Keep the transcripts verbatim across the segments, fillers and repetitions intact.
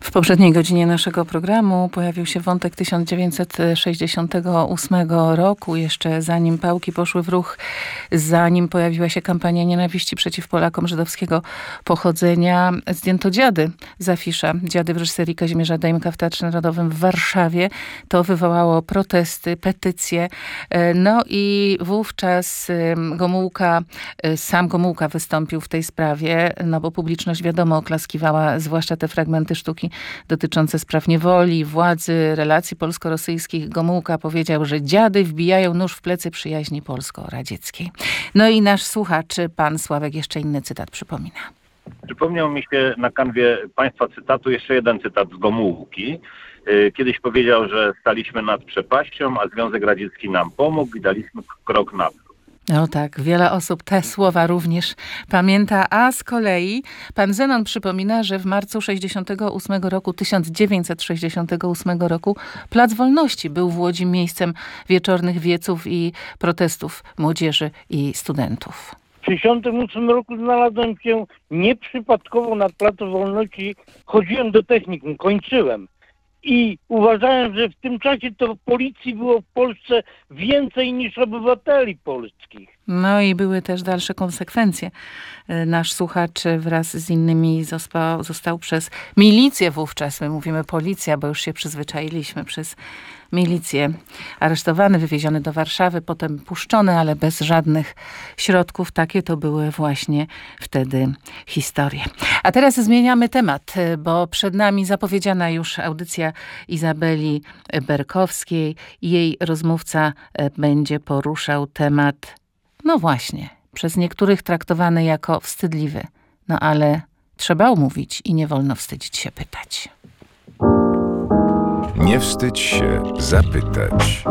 W poprzedniej godzinie naszego programu pojawił się wątek tysiąc dziewięćset sześćdziesiątego ósmego roku, jeszcze zanim pałki poszły w ruch, zanim pojawiła się kampania nienawiści przeciw Polakom żydowskiego pochodzenia. Zdjęto Dziady z afisza. Dziady w reżyserii Kazimierza Dejmka w Teatrze Narodowym w Warszawie. To wywołało protesty, petycje. No i wówczas Gomułka, sam Gomułka wystąpił w tej sprawie, no bo publiczność wiadomo oklaskiwała, zwłaszcza te fragmenty sztuki dotyczące spraw niewoli, władzy, relacji polsko-rosyjskich. Gomułka powiedział, że dziady wbijają nóż w plecy przyjaźni polsko-radzieckiej. No i nasz słuchacz, pan Sławek, jeszcze inny cytat przypomina. Przypomniał mi się na kanwie państwa cytatu jeszcze jeden cytat z Gomułki. Kiedyś powiedział, że staliśmy nad przepaścią, a Związek Radziecki nam pomógł i daliśmy krok naprzód. No tak, wiele osób te słowa również pamięta, a z kolei pan Zenon przypomina, że w marcu sześćdziesiątego ósmego roku, tysiąc dziewięćset sześćdziesiątego ósmego roku Plac Wolności był w Łodzi miejscem wieczornych wieców i protestów młodzieży i studentów. W tysiąc dziewięćset sześćdziesiątym ósmym roku znalazłem się nieprzypadkowo na Placu Wolności, chodziłem do technikum, kończyłem. I uważałem, że w tym czasie to policji było w Polsce więcej niż obywateli polskich. No i były też dalsze konsekwencje. Nasz słuchacz wraz z innymi został, został przez milicję wówczas, my mówimy policja, bo już się przyzwyczailiśmy, przez milicję aresztowany, wywieziony do Warszawy, potem puszczony, ale bez żadnych środków. Takie to były właśnie wtedy historie. A teraz zmieniamy temat, bo przed nami zapowiedziana już audycja Izabeli Berkowskiej. Jej rozmówca będzie poruszał temat, no właśnie, przez niektórych traktowany jako wstydliwy. No ale trzeba umówić i nie wolno wstydzić się pytać. Nie wstydź się zapytać.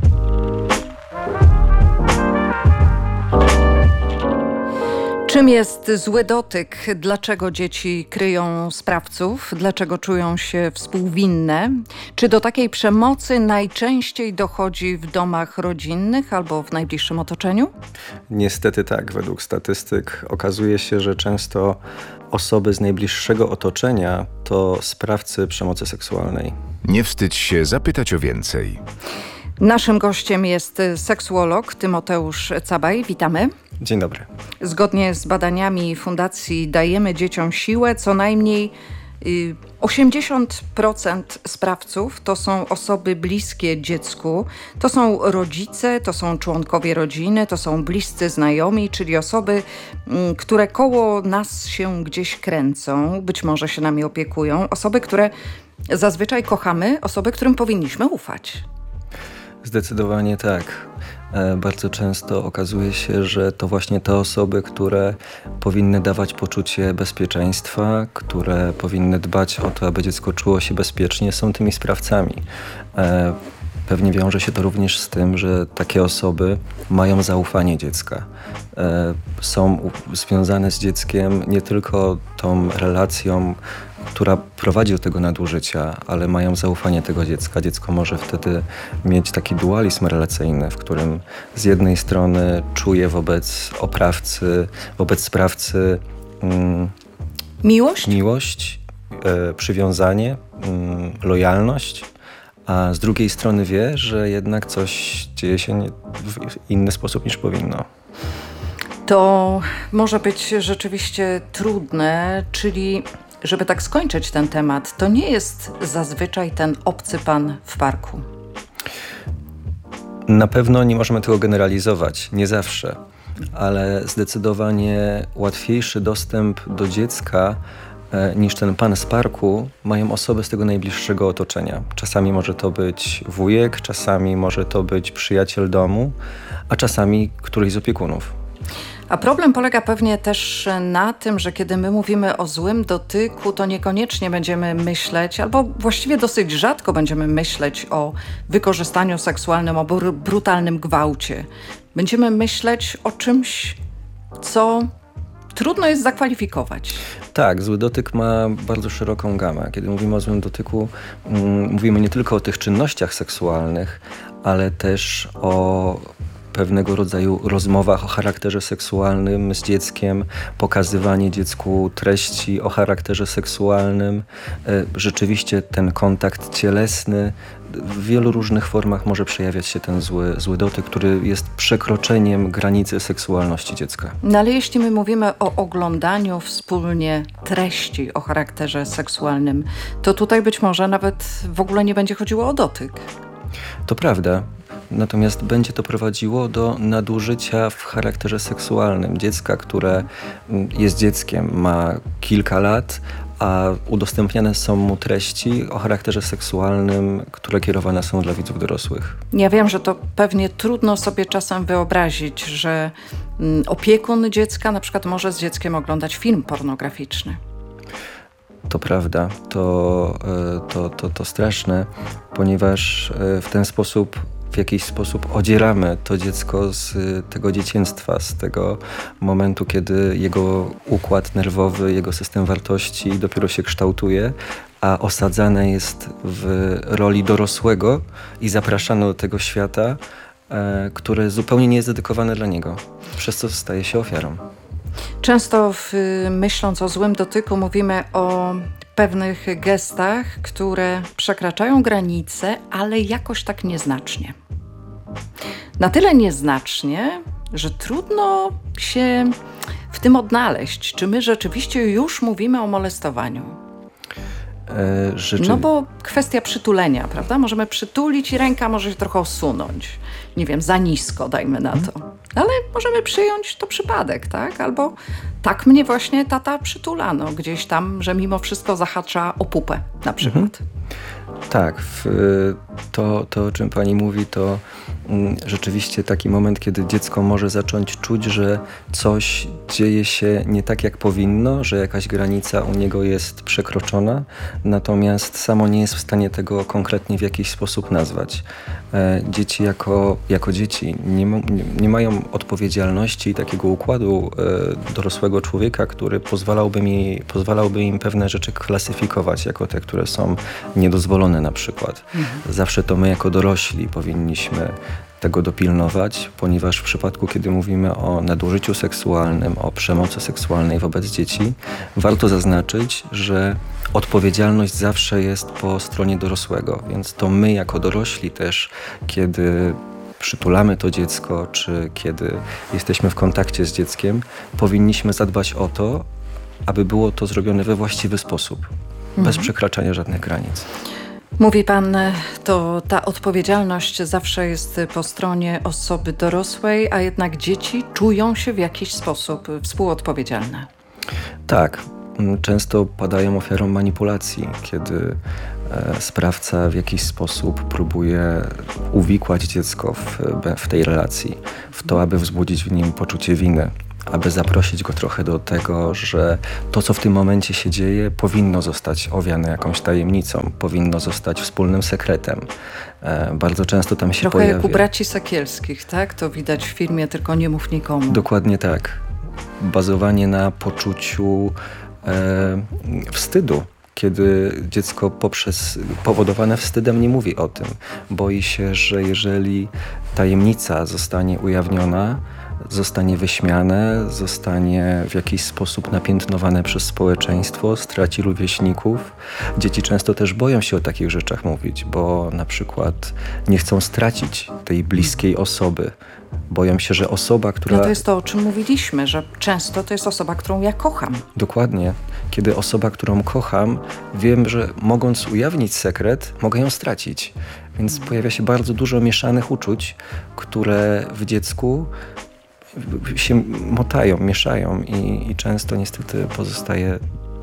Czym jest zły dotyk? Dlaczego dzieci kryją sprawców? Dlaczego czują się współwinne? Czy do takiej przemocy najczęściej dochodzi w domach rodzinnych albo w najbliższym otoczeniu? Niestety tak. Według statystyk okazuje się, że często osoby z najbliższego otoczenia to sprawcy przemocy seksualnej. Nie wstydź się zapytać o więcej. Naszym gościem jest seksuolog Tymoteusz Cabaj. Witamy. Dzień dobry. Zgodnie z badaniami Fundacji Dajemy Dzieciom Siłę, co najmniej osiemdziesiąt procent sprawców to są osoby bliskie dziecku. To są rodzice, to są członkowie rodziny, to są bliscy znajomi, czyli osoby, które koło nas się gdzieś kręcą, być może się nami opiekują. Osoby, które zazwyczaj kochamy, osoby, którym powinniśmy ufać. Zdecydowanie tak. Bardzo często okazuje się, że to właśnie te osoby, które powinny dawać poczucie bezpieczeństwa, które powinny dbać o to, aby dziecko czuło się bezpiecznie, są tymi sprawcami. Pewnie wiąże się to również z tym, że takie osoby mają zaufanie dziecka. Są związane z dzieckiem nie tylko tą relacją, która prowadzi do tego nadużycia, ale mają zaufanie tego dziecka. Dziecko może wtedy mieć taki dualizm relacyjny, w którym z jednej strony czuje wobec oprawcy, wobec sprawcy mm, miłość, miłość e, przywiązanie, mm, lojalność, a z drugiej strony wie, że jednak coś dzieje się nie, w inny sposób niż powinno. To może być rzeczywiście trudne, czyli żeby tak skończyć ten temat, to nie jest zazwyczaj ten obcy pan w parku. Na pewno nie możemy tego generalizować, nie zawsze, ale zdecydowanie łatwiejszy dostęp do dziecka e, niż ten pan z parku mają osoby z tego najbliższego otoczenia. Czasami może to być wujek, czasami może to być przyjaciel domu, a czasami któryś z opiekunów. A problem polega pewnie też na tym, że kiedy my mówimy o złym dotyku, to niekoniecznie będziemy myśleć, albo właściwie dosyć rzadko będziemy myśleć o wykorzystaniu seksualnym, o br- brutalnym gwałcie. Będziemy myśleć o czymś, co trudno jest zakwalifikować. Tak, zły dotyk ma bardzo szeroką gamę. Kiedy mówimy o złym dotyku, mm, mówimy nie tylko o tych czynnościach seksualnych, ale też o pewnego rodzaju rozmowach o charakterze seksualnym z dzieckiem, pokazywanie dziecku treści o charakterze seksualnym. Rzeczywiście ten kontakt cielesny, w wielu różnych formach może przejawiać się ten zły, zły dotyk, który jest przekroczeniem granicy seksualności dziecka. No ale jeśli my mówimy o oglądaniu wspólnie treści o charakterze seksualnym, to tutaj być może nawet w ogóle nie będzie chodziło o dotyk. To prawda. Natomiast będzie to prowadziło do nadużycia w charakterze seksualnym dziecka, które jest dzieckiem, ma kilka lat, a udostępniane są mu treści o charakterze seksualnym, które kierowane są dla widzów dorosłych. Ja wiem, że to pewnie trudno sobie czasem wyobrazić, że opiekun dziecka na przykład może z dzieckiem oglądać film pornograficzny. To prawda, to, to, to, to straszne, ponieważ w ten sposób, w jakiś sposób odzieramy to dziecko z tego dzieciństwa, z tego momentu, kiedy jego układ nerwowy, jego system wartości dopiero się kształtuje, a osadzane jest w roli dorosłego i zapraszane do tego świata, które zupełnie nie jest dedykowane dla niego, przez co staje się ofiarą. Często w, myśląc o złym dotyku mówimy o pewnych gestach, które przekraczają granice, ale jakoś tak nieznacznie. Na tyle nieznacznie, że trudno się w tym odnaleźć. Czy my rzeczywiście już mówimy o molestowaniu? E, rzeczy... No bo kwestia przytulenia, prawda? Możemy przytulić i ręka może się trochę osunąć. Nie wiem, za nisko, dajmy na to. Ale możemy przyjąć to przypadek, tak? Albo tak mnie właśnie tata przytulano gdzieś tam, że mimo wszystko zahacza o pupę na przykład. Mhm. Tak, w, to, to o czym pani mówi, to mm, rzeczywiście taki moment, kiedy dziecko może zacząć czuć, że coś dzieje się nie tak jak powinno, że jakaś granica u niego jest przekroczona, natomiast samo nie jest w stanie tego konkretnie w jakiś sposób nazwać. E, dzieci jako, jako dzieci nie, nie, nie mają odpowiedzialności i takiego układu e, dorosłego człowieka, który pozwalałby, mi, pozwalałby im pewne rzeczy klasyfikować jako te, które są niedozwolone na przykład. Mhm. Zawsze to my jako dorośli powinniśmy tego dopilnować, ponieważ w przypadku, kiedy mówimy o nadużyciu seksualnym, o przemocy seksualnej wobec dzieci, warto zaznaczyć, że odpowiedzialność zawsze jest po stronie dorosłego, więc to my jako dorośli też, kiedy przytulamy to dziecko, czy kiedy jesteśmy w kontakcie z dzieckiem, powinniśmy zadbać o to, aby było to zrobione we właściwy sposób, mhm. bez przekraczania żadnych granic. Mówi pan, to ta odpowiedzialność zawsze jest po stronie osoby dorosłej, a jednak dzieci czują się w jakiś sposób współodpowiedzialne. Tak, często padają ofiarą manipulacji, kiedy sprawca w jakiś sposób próbuje uwikłać dziecko w, w tej relacji, w to, aby wzbudzić w nim poczucie winy, aby zaprosić go trochę do tego, że to, co w tym momencie się dzieje, powinno zostać owiane jakąś tajemnicą, powinno zostać wspólnym sekretem. E, bardzo często tam się trochę pojawia... jak u braci Sekielskich, tak? To widać w filmie, tylko nie mów nikomu. Dokładnie tak. Bazowanie na poczuciu e, wstydu. Kiedy dziecko poprzez powodowane wstydem nie mówi o tym. Boi się, że jeżeli tajemnica zostanie ujawniona, zostanie wyśmiane, zostanie w jakiś sposób napiętnowane przez społeczeństwo, straci rówieśników. Dzieci często też boją się o takich rzeczach mówić, bo na przykład nie chcą stracić tej bliskiej osoby. Boją się, że osoba, która... No to jest to, o czym mówiliśmy, że często to jest osoba, którą ja kocham. Dokładnie. Kiedy osoba, którą kocham, wiem, że mogąc ujawnić sekret, mogę ją stracić. Więc pojawia się bardzo dużo mieszanych uczuć, które w dziecku się motają, mieszają i, i często niestety pozostaje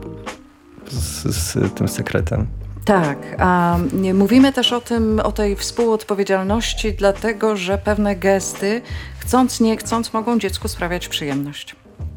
z, z tym sekretem. Tak, a mówimy też o tym, o tej współodpowiedzialności, dlatego że pewne gesty, chcąc nie chcąc, mogą dziecku sprawiać przyjemność.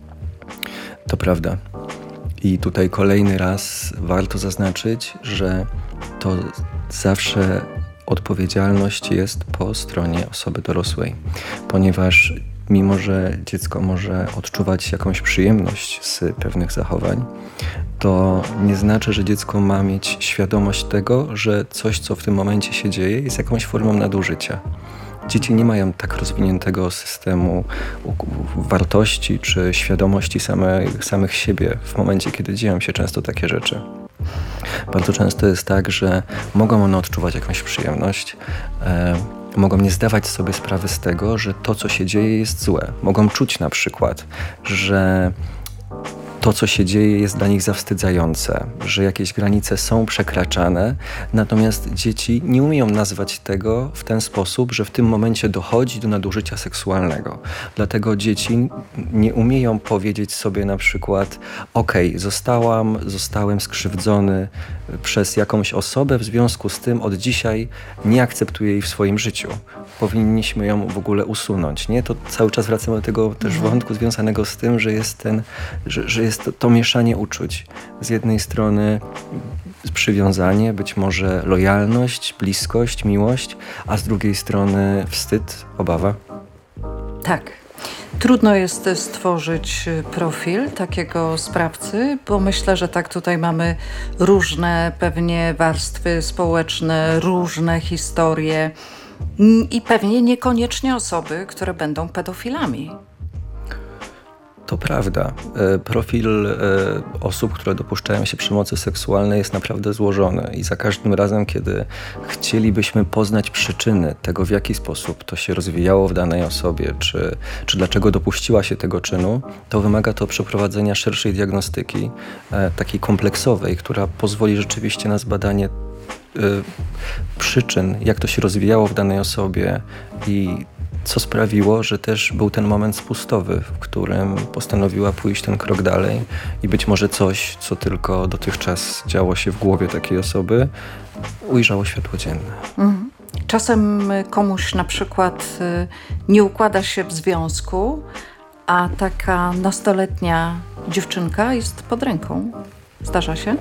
To prawda. I tutaj kolejny raz warto zaznaczyć, że to zawsze odpowiedzialność jest po stronie osoby dorosłej, ponieważ mimo że dziecko może odczuwać jakąś przyjemność z pewnych zachowań, to nie znaczy, że dziecko ma mieć świadomość tego, że coś, co w tym momencie się dzieje, jest jakąś formą nadużycia. Dzieci nie mają tak rozwiniętego systemu wartości czy świadomości same, samych siebie w momencie, kiedy dzieją się często takie rzeczy. Bardzo często jest tak, że mogą one odczuwać jakąś przyjemność, e, mogą nie zdawać sobie sprawy z tego, że to, co się dzieje, jest złe. Mogą czuć na przykład, że to, co się dzieje, jest dla nich zawstydzające, że jakieś granice są przekraczane, natomiast dzieci nie umieją nazwać tego w ten sposób, że w tym momencie dochodzi do nadużycia seksualnego. Dlatego dzieci nie umieją powiedzieć sobie na przykład: okej, zostałam, zostałem skrzywdzony przez jakąś osobę, w związku z tym od dzisiaj nie akceptuję jej w swoim życiu. Powinniśmy ją w ogóle usunąć, nie? To cały czas wracamy do tego też wątku związanego z tym, że jest ten, że, że jest to, to mieszanie uczuć. Z jednej strony przywiązanie, być może lojalność, bliskość, miłość, a z drugiej strony wstyd, obawa. Tak. Trudno jest stworzyć profil takiego sprawcy, bo myślę, że tak tutaj mamy różne pewnie warstwy społeczne, różne historie i pewnie niekoniecznie osoby, które będą pedofilami. To prawda. Profil osób, które dopuszczają się przemocy seksualnej, jest naprawdę złożony i za każdym razem, kiedy chcielibyśmy poznać przyczyny tego, w jaki sposób to się rozwijało w danej osobie, czy, czy dlaczego dopuściła się tego czynu, to wymaga to przeprowadzenia szerszej diagnostyki, takiej kompleksowej, która pozwoli rzeczywiście na zbadanie przyczyn, jak to się rozwijało w danej osobie i co sprawiło, że też był ten moment spustowy, w którym postanowiła pójść ten krok dalej i być może coś, co tylko dotychczas działo się w głowie takiej osoby, ujrzało światło dzienne. Mhm. Czasem komuś na przykład nie układa się w związku, a taka nastoletnia dziewczynka jest pod ręką. Zdarza się?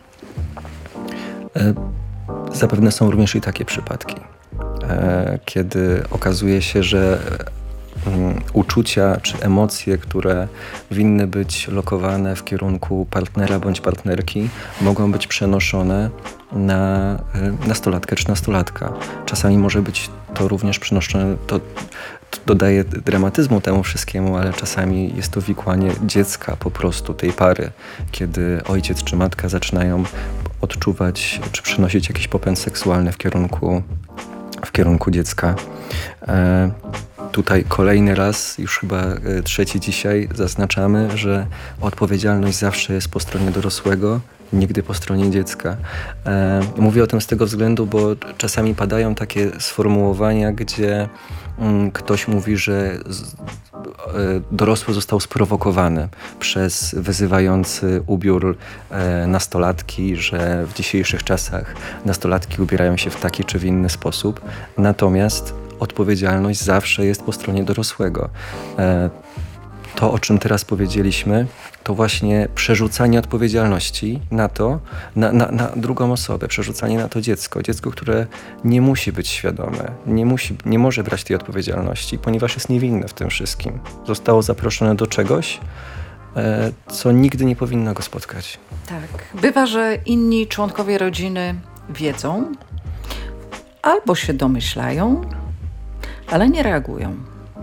Zapewne są również i takie przypadki, kiedy okazuje się, że uczucia czy emocje, które winny być lokowane w kierunku partnera bądź partnerki, mogą być przenoszone na nastolatkę czy nastolatka. Czasami może być to również przenoszone, to, to dodaje dramatyzmu temu wszystkiemu, ale czasami jest to wikłanie dziecka po prostu, tej pary, kiedy ojciec czy matka zaczynają odczuwać czy przynosić jakiś popęd seksualny w kierunku, w kierunku dziecka. E, tutaj kolejny raz, już chyba trzeci dzisiaj, zaznaczamy, że odpowiedzialność zawsze jest po stronie dorosłego, nigdy po stronie dziecka. E, mówię o tym z tego względu, bo czasami padają takie sformułowania, gdzie mm, ktoś mówi, że z, e, dorosły został sprowokowany przez wyzywający ubiór e, nastolatki, że w dzisiejszych czasach nastolatki ubierają się w taki czy w inny sposób. Natomiast odpowiedzialność zawsze jest po stronie dorosłego. E, to, o czym teraz powiedzieliśmy, to właśnie przerzucanie odpowiedzialności na to, na, na, na drugą osobę, przerzucanie na to dziecko. Dziecko, które nie musi być świadome, nie, musi, nie może brać tej odpowiedzialności, ponieważ jest niewinne w tym wszystkim. Zostało zaproszone do czegoś, e, co nigdy nie powinno go spotkać. Tak. Bywa, że inni członkowie rodziny wiedzą albo się domyślają, ale nie reagują.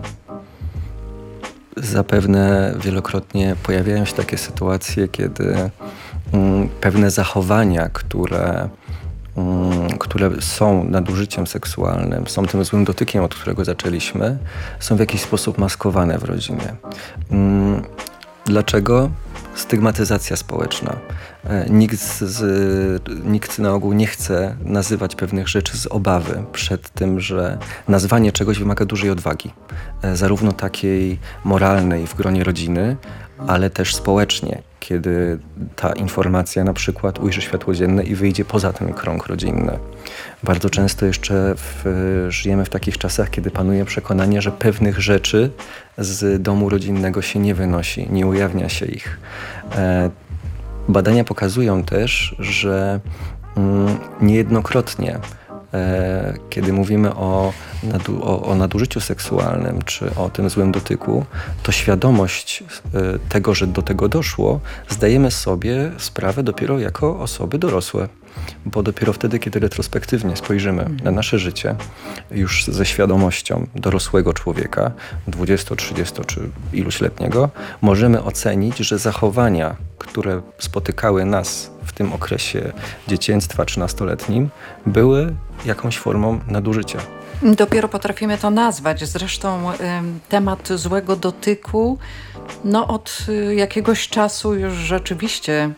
Zapewne wielokrotnie pojawiają się takie sytuacje, kiedy mm, pewne zachowania, które, mm, które są nadużyciem seksualnym, są tym złym dotykiem, od którego zaczęliśmy, są w jakiś sposób maskowane w rodzinie. Mm, dlaczego? Stygmatyzacja społeczna. Nikt, z, nikt na ogół nie chce nazywać pewnych rzeczy z obawy przed tym, że nazwanie czegoś wymaga dużej odwagi. Zarówno takiej moralnej w gronie rodziny, ale też społecznie, kiedy ta informacja na przykład ujrzy światło dzienne i wyjdzie poza ten krąg rodzinny. Bardzo często jeszcze w, żyjemy w takich czasach, kiedy panuje przekonanie, że pewnych rzeczy z domu rodzinnego się nie wynosi, nie ujawnia się ich. E, badania pokazują też, że mm, niejednokrotnie E, kiedy mówimy o, nadu, o, o nadużyciu seksualnym czy o tym złym dotyku, to świadomość e, tego, że do tego doszło, zdajemy sobie sprawę dopiero jako osoby dorosłe. Bo dopiero wtedy, kiedy retrospektywnie spojrzymy mhm. na nasze życie, już ze świadomością dorosłego człowieka, dwudziesto, trzydziesto czy iluśletniego, możemy ocenić, że zachowania, które spotykały nas w tym okresie dzieciństwa czy nastoletnim, były jakąś formą nadużycia. Dopiero potrafimy to nazwać. Zresztą y, temat złego dotyku no od y, jakiegoś czasu już rzeczywiście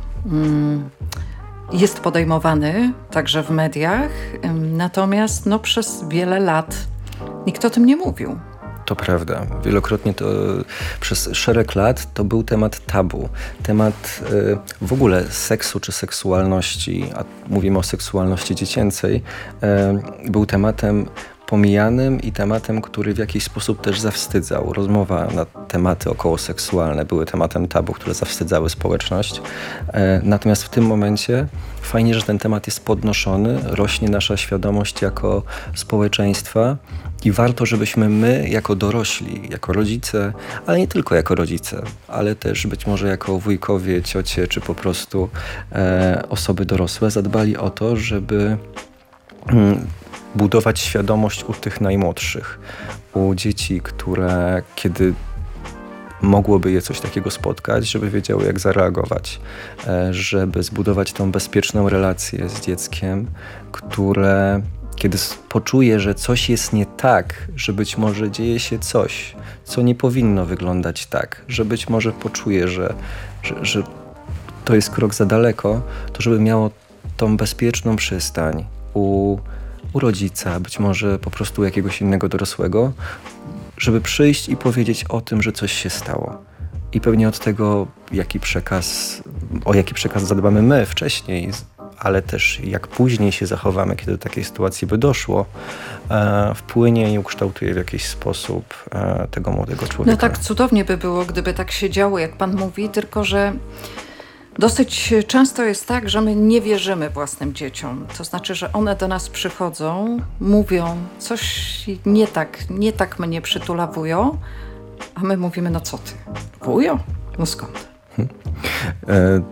y, jest podejmowany, także w mediach, y, natomiast no, przez wiele lat nikt o tym nie mówił. To prawda. Wielokrotnie to przez szereg lat to był temat tabu. Temat y, w ogóle seksu czy seksualności, a mówimy o seksualności dziecięcej, y, był tematem pomijanym i tematem, który w jakiś sposób też zawstydzał. Rozmowa na tematy okołoseksualne były tematem tabu, które zawstydzały społeczność. E, natomiast w tym momencie fajnie, że ten temat jest podnoszony, rośnie nasza świadomość jako społeczeństwa i warto, żebyśmy my jako dorośli, jako rodzice, ale nie tylko jako rodzice, ale też być może jako wujkowie, ciocie, czy po prostu e, osoby dorosłe zadbali o to, żeby mm, budować świadomość u tych najmłodszych, u dzieci, które kiedy mogłoby je coś takiego spotkać, żeby wiedziały, jak zareagować, żeby zbudować tą bezpieczną relację z dzieckiem, które kiedy poczuje, że coś jest nie tak, że być może dzieje się coś, co nie powinno wyglądać tak, że być może poczuje, że, że, że to jest krok za daleko, to żeby miało tą bezpieczną przystań u u rodzica, być może po prostu jakiegoś innego dorosłego, żeby przyjść i powiedzieć o tym, że coś się stało. I pewnie od tego, jaki przekaz, o jaki przekaz zadbamy my wcześniej, ale też jak później się zachowamy, kiedy do takiej sytuacji by doszło, e, wpłynie i ukształtuje w jakiś sposób e, tego młodego człowieka. No tak cudownie by było, gdyby tak się działo, jak pan mówi, tylko że dosyć często jest tak, że my nie wierzymy własnym dzieciom. To znaczy, że one do nas przychodzą, mówią coś nie tak, nie tak mnie przytulawują, a my mówimy, no co ty, wujo? No skąd? Hmm. E,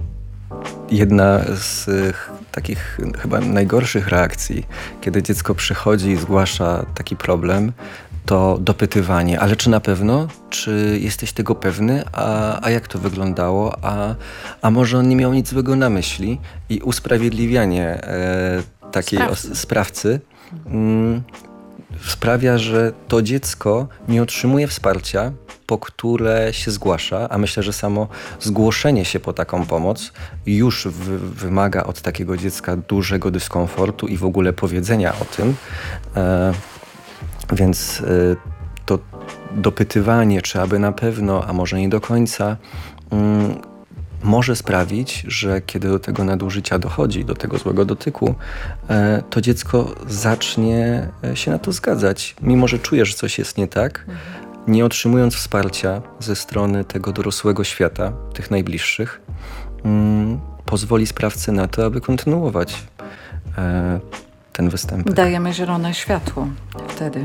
jedna z takich chyba najgorszych reakcji, kiedy dziecko przychodzi i zgłasza taki problem, to dopytywanie, ale czy na pewno? Czy jesteś tego pewny? A, a jak to wyglądało? A, a może on nie miał nic złego na myśli? I usprawiedliwianie e, takiej sprawcy, os- sprawcy mm, sprawia, że to dziecko nie otrzymuje wsparcia, po które się zgłasza, a myślę, że samo zgłoszenie się po taką pomoc już wy- wymaga od takiego dziecka dużego dyskomfortu i w ogóle powiedzenia o tym. E, Więc y, to dopytywanie, czy aby na pewno, a może nie do końca, y, może sprawić, że kiedy do tego nadużycia dochodzi, do tego złego dotyku, y, to dziecko zacznie się na to zgadzać. Mimo że czuje, że coś jest nie tak, mhm. nie otrzymując wsparcia ze strony tego dorosłego świata, tych najbliższych, y, pozwoli sprawcy na to, aby kontynuować y, ten występek. Dajemy zielone światło wtedy.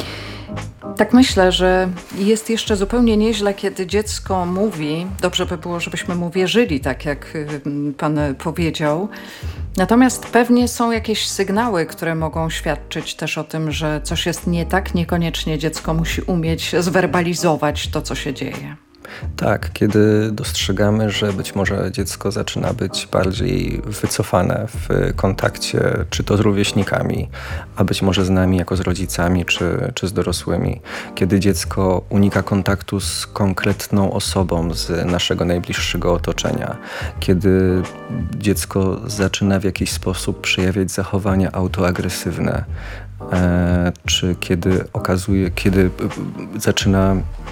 Tak myślę, że jest jeszcze zupełnie nieźle, kiedy dziecko mówi, dobrze by było, żebyśmy mu wierzyli, tak jak pan powiedział. Natomiast pewnie są jakieś sygnały, które mogą świadczyć też o tym, że coś jest nie tak. Niekoniecznie dziecko musi umieć zwerbalizować to, co się dzieje. Tak, kiedy dostrzegamy, że być może dziecko zaczyna być bardziej wycofane w kontakcie, czy to z rówieśnikami, a być może z nami jako z rodzicami, czy, czy z dorosłymi. Kiedy dziecko unika kontaktu z konkretną osobą z naszego najbliższego otoczenia. Kiedy dziecko zaczyna w jakiś sposób przejawiać zachowania autoagresywne, e, czy kiedy okazuje, kiedy zaczyna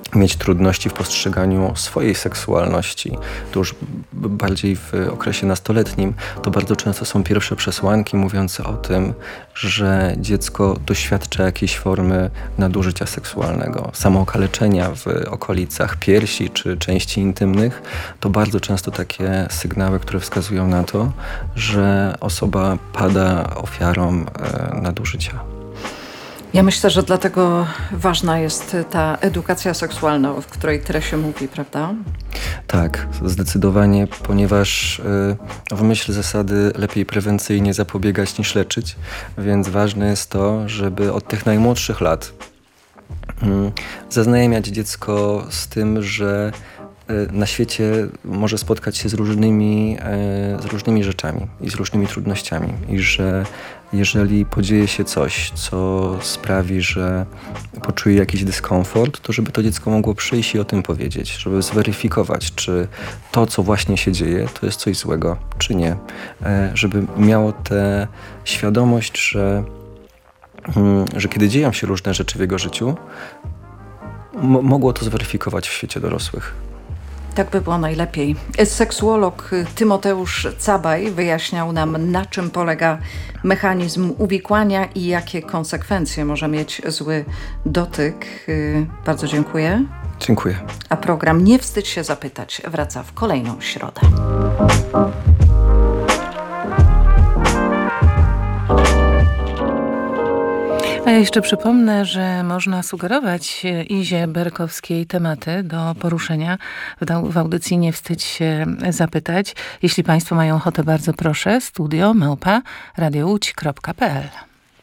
mieć trudności w postrzeganiu swojej seksualności, to już bardziej w okresie nastoletnim, to bardzo często są pierwsze przesłanki mówiące o tym, że dziecko doświadcza jakiejś formy nadużycia seksualnego. Samookaleczenia w okolicach piersi czy części intymnych to bardzo często takie sygnały, które wskazują na to, że osoba pada ofiarą e, nadużycia. Ja myślę, że dlatego ważna jest ta edukacja seksualna, o której tyle się mówi, prawda? Tak, zdecydowanie, ponieważ y, w myśl zasady lepiej prewencyjnie zapobiegać niż leczyć, więc ważne jest to, żeby od tych najmłodszych lat y, zaznajamiać dziecko z tym, że na świecie może spotkać się z różnymi, z różnymi rzeczami i z różnymi trudnościami i że jeżeli podzieje się coś, co sprawi, że poczuje jakiś dyskomfort, to żeby to dziecko mogło przyjść i o tym powiedzieć, żeby zweryfikować, czy to, co właśnie się dzieje, to jest coś złego, czy nie. Żeby miało tę świadomość, że, że kiedy dzieją się różne rzeczy w jego życiu, mo- mogło to zweryfikować w świecie dorosłych. Tak by było najlepiej. Seksuolog Tymoteusz Cabaj wyjaśniał nam, na czym polega mechanizm uwikłania i jakie konsekwencje może mieć zły dotyk. Bardzo dziękuję. Dziękuję. A program Nie wstydź się zapytać wraca w kolejną środę. A ja jeszcze przypomnę, że można sugerować Izie Berkowskiej tematy do poruszenia w audycji Nie wstydź się zapytać. Jeśli Państwo mają ochotę, bardzo proszę, studio małpa radiołódź kropka p l.